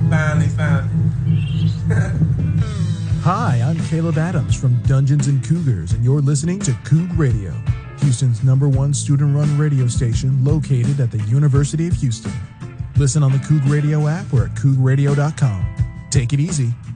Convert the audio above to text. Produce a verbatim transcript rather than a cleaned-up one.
finally found it. Hi, I'm Caleb Adams from Dungeons and Cougars, and you're listening to Coug Radio, Houston's number one student-run radio station located at the University of Houston. Listen on the Coug Radio app or at coug radio dot com. Take it easy.